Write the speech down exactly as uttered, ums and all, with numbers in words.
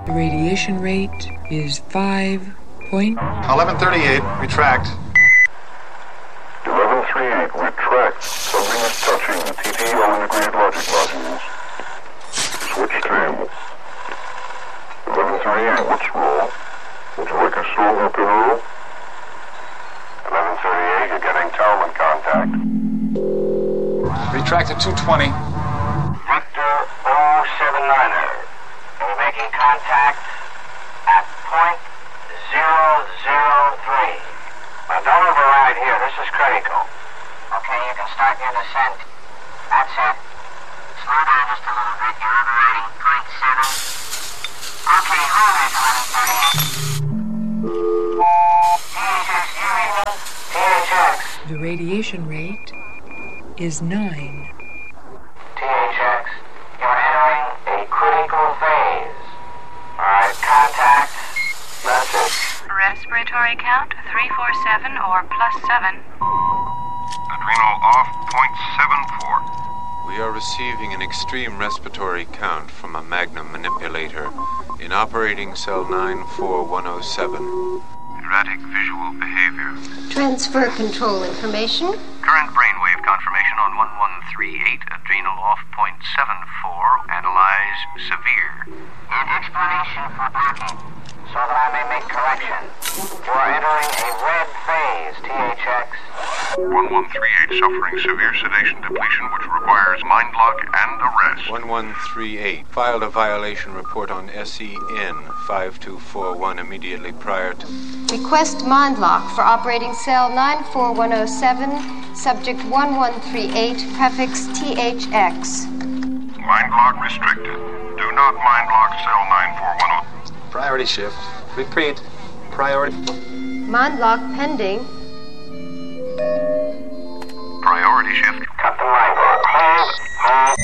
The radiation rate is five point... eleven thirty-eight, retract. eleven thirty-eight, retract. Something is touching the T T L integrated logic modules. Switch tail. eleven thirty-eight, what's wrong? Would you like a stronger pinroll? eleven thirty-eight, you're getting Talman contact. Retract at two twenty. Victor oh seven niner. We're making contact at point zero zero three. Now don't override here, this is critical. Okay, you can start your descent. That's it. Slow down just a little bit, you're overriding point seven. Okay, hold it, eleven thirty-eight. T H X, you read me? T H X. The radiation rate is nine. T H X, you're entering a critical phase. Alright, contact. That's it. Respiratory count three four seven or plus seven. Adrenal off, point seven four. We are receiving an extreme respiratory count from a Magnum manipulator in operating cell nine four one oh seven. Erratic visual behavior. Transfer control information. Current brainwave confirmation on one one three eight, adrenal off point seven four, analyze severe. An explanation for blocking, so that I may make correction. You are entering a red phase, T H X. one one three eight suffering severe sedation depletion which requires mind lock and arrest. one one three eight filed a violation report on S E N five two four one immediately prior to... Request mind lock for operating cell nine four one oh seven, subject one one three eight, prefix T H X. Mind lock restricted. Do not mind lock cell nine four one oh. Priority shift. Repeat. Priority. Mind lock pending. Priority shift. Cut the mind lock. Hold, hold.